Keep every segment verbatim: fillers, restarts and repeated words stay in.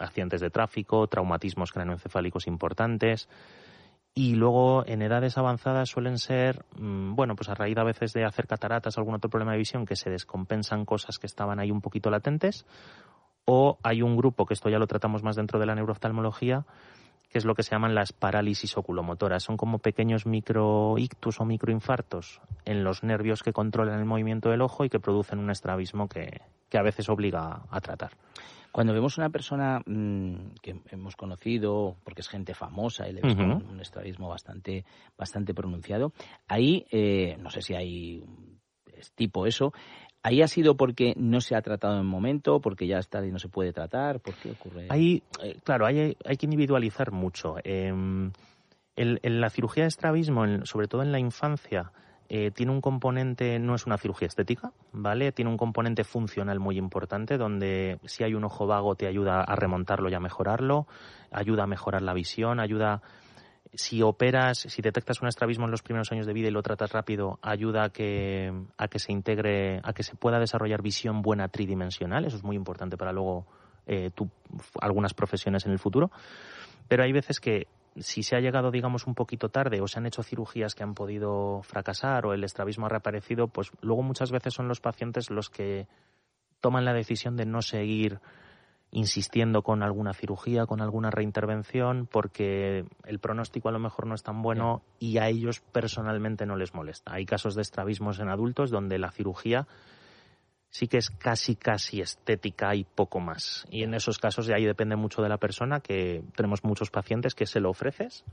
accidentes de tráfico, traumatismos craneoencefálicos importantes. Y luego en edades avanzadas suelen ser, bueno, pues a raíz a veces de hacer cataratas o algún otro problema de visión, que se descompensan cosas que estaban ahí un poquito latentes, o hay un grupo, que esto ya lo tratamos más dentro de la neurooftalmología, que es lo que se llaman las parálisis oculomotoras. Son como pequeños microictus o microinfartos en los nervios que controlan el movimiento del ojo y que producen un estrabismo que, que a veces obliga a tratar. Cuando vemos una persona mmm, que hemos conocido, porque es gente famosa y le ves uh-huh. con un estrabismo bastante, bastante pronunciado, ahí, eh, no sé si hay es tipo eso, ¿ahí ha sido porque no se ha tratado en el momento, porque ya está y no se puede tratar? ¿Por qué ocurre? Ahí, eh, claro, hay, hay que individualizar mucho. Eh, en, en la cirugía de estrabismo, en, sobre todo en la infancia, Eh, tiene un componente, no es una cirugía estética, ¿vale? Tiene un componente funcional muy importante, donde si hay un ojo vago te ayuda a remontarlo y a mejorarlo, ayuda a mejorar la visión, ayuda, si operas, si detectas un estrabismo en los primeros años de vida y lo tratas rápido, ayuda a que, a que se integre, a que se pueda desarrollar visión buena tridimensional. Eso es muy importante para luego eh, tu, algunas profesiones en el futuro. Pero hay veces que si se ha llegado, digamos, un poquito tarde o se han hecho cirugías que han podido fracasar o el estrabismo ha reaparecido, pues luego muchas veces son los pacientes los que toman la decisión de no seguir insistiendo con alguna cirugía, con alguna reintervención, porque el pronóstico a lo mejor no es tan bueno y a ellos personalmente no les molesta. Hay casos de estrabismos en adultos donde la cirugía sí que es casi, casi estética y poco más. Y en esos casos de ahí depende mucho de la persona, que tenemos muchos pacientes que se lo ofreces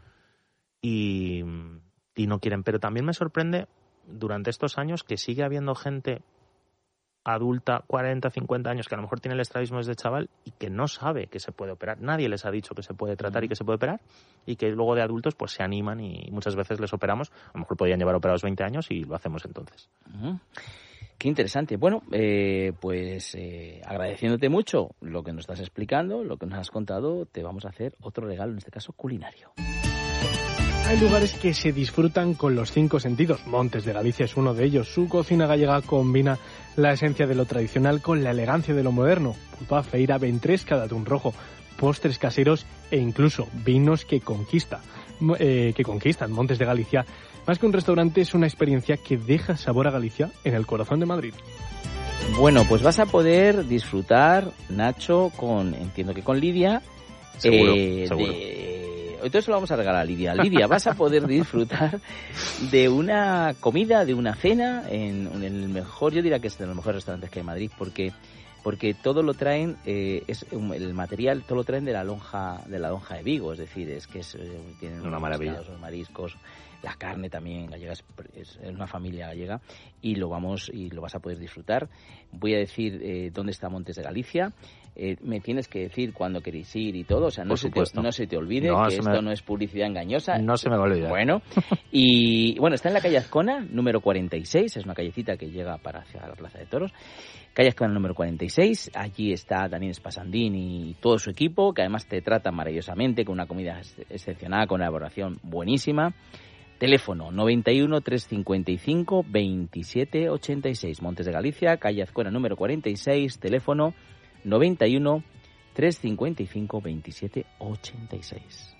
y, y no quieren. Pero también me sorprende durante estos años que sigue habiendo gente adulta, cuarenta, cincuenta años, que a lo mejor tiene el estrabismo desde chaval y que no sabe que se puede operar. Nadie les ha dicho que se puede tratar y que se puede operar, y que luego de adultos pues se animan y muchas veces les operamos. A lo mejor podían llevar operados veinte años y lo hacemos entonces. Uh-huh. Qué interesante. Bueno, eh, pues eh, agradeciéndote mucho lo que nos estás explicando, lo que nos has contado, te vamos a hacer otro regalo, en este caso culinario. Hay lugares que se disfrutan con los cinco sentidos. Montes de Galicia es uno de ellos. Su cocina gallega combina la esencia de lo tradicional con la elegancia de lo moderno. Pulpa, feira, ventresca de atún rojo, postres caseros e incluso vinos que conquista, eh, que conquistan. Montes de Galicia, más que un restaurante, es una experiencia que deja sabor a Galicia en el corazón de Madrid. Bueno, pues vas a poder disfrutar, Nacho, con entiendo que con Lidia. Seguro, eh, seguro. De... Entonces lo vamos a regalar a Lidia. Lidia, vas a poder disfrutar de una comida, de una cena en, en el mejor, yo diría que es de los mejores restaurantes que hay en Madrid, porque porque todo lo traen, eh, es el material, todo lo traen de la lonja de la lonja de Vigo, es decir, es que es, eh, tienen una maravilla, los mariscos, la carne también gallega, es, es una familia gallega y lo vamos y lo vas a poder disfrutar. Voy a decir eh, dónde está Montes de Galicia. Eh, me tienes que decir cuándo queréis ir y todo, o sea, no, se te, no se te olvide no, que esto me... no es publicidad engañosa. No se me va a olvidar. Bueno, y bueno, está en la calle Azcona, número cuarenta y seis, es una callecita que llega para hacia la Plaza de Toros. Calle Azcona número cuarenta y seis, allí está Daniel Spasandín y todo su equipo, que además te tratan maravillosamente, con una comida excepcional, con una elaboración buenísima. Teléfono noventa y uno, trescientos cincuenta y cinco, veintisiete ochenta y seis, Montes de Galicia, calle Azcona número cuarenta y seis, teléfono noventa y uno, trescientos cincuenta y cinco, veintisiete ochenta y seis.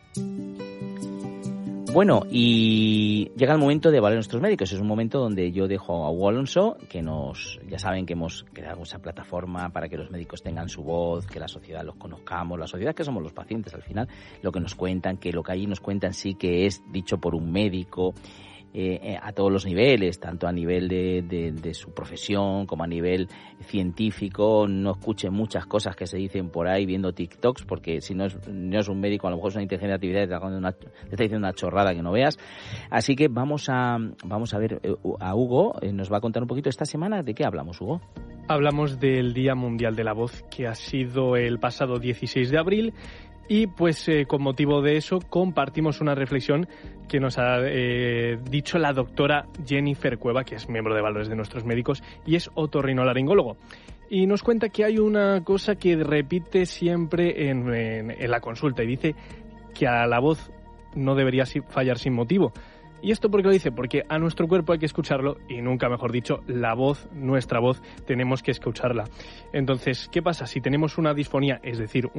Bueno, y llega el momento de Vale Nuestros Médicos. Es un momento donde yo dejo a Hugo Alonso, que nos, ya saben que hemos creado esa plataforma para que los médicos tengan su voz, que la sociedad los conozcamos, la sociedad que somos los pacientes al final, lo que nos cuentan, que lo que allí nos cuentan sí que es dicho por un médico, eh, a todos los niveles, tanto a nivel de, de, de su profesión como a nivel científico. No escuchen muchas cosas que se dicen por ahí viendo TikToks, porque si no es, no es un médico, a lo mejor es una inteligencia artificial, te está diciendo una chorrada que no veas. Así que vamos a vamos a ver a Hugo, eh, nos va a contar un poquito esta semana. ¿De qué hablamos, Hugo? Hablamos del Día Mundial de la Voz, que ha sido el pasado dieciséis de abril. Y pues eh, con motivo de eso compartimos una reflexión que nos ha eh, dicho la doctora Jennifer Cueva, que es miembro de Valores de Nuestros Médicos y es otorrinolaringólogo. Y nos cuenta que hay una cosa que repite siempre en, en, en la consulta y dice que a la voz no debería fallar sin motivo. ¿Y esto por qué lo dice? Porque a nuestro cuerpo hay que escucharlo y nunca mejor dicho, la voz, nuestra voz, tenemos que escucharla. Entonces, ¿qué pasa? Si tenemos una disfonía, es decir,